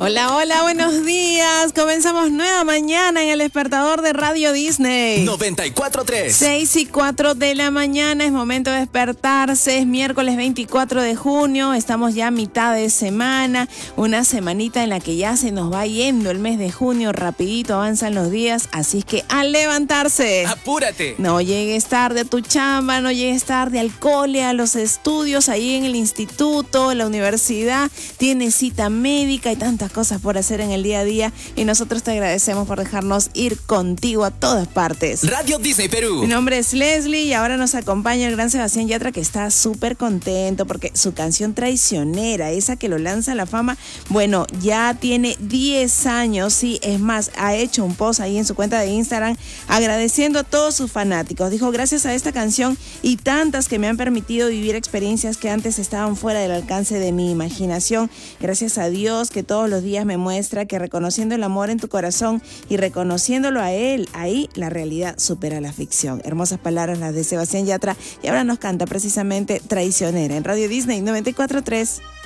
Hola, hola, buenos días. Comenzamos nueva mañana en el despertador de Radio Disney. 94.3. 6:04 de la mañana, es momento de despertarse. Es miércoles 24 de junio, estamos ya a mitad de semana. Una semanita en la que ya se nos va yendo el mes de junio. Rapidito avanzan los días, así es que a levantarse. ¡Apúrate! No llegues tarde a tu chamba, no llegues tarde al cole, a los estudios, ahí en el instituto, la universidad. Tienes cita médica y tantas cosas por hacer en el día a día, y nosotros te agradecemos por dejarnos ir contigo a todas partes. Radio Disney Perú. Mi nombre es Leslie y ahora nos acompaña el gran Sebastián Yatra, que está súper contento porque su canción Traicionera, esa que lo lanza a la fama, bueno, ya tiene 10 años, sí, es más, ha hecho un post ahí en su cuenta de Instagram agradeciendo a todos sus fanáticos. Dijo: gracias a esta canción y tantas que me han permitido vivir experiencias que antes estaban fuera del alcance de mi imaginación. Gracias a Dios que todos los días me muestra que reconociendo el amor en tu corazón y reconociéndolo a él, ahí la realidad supera la ficción. Hermosas palabras las de Sebastián Yatra, y ahora nos canta precisamente Traicionera en Radio Disney 94.3.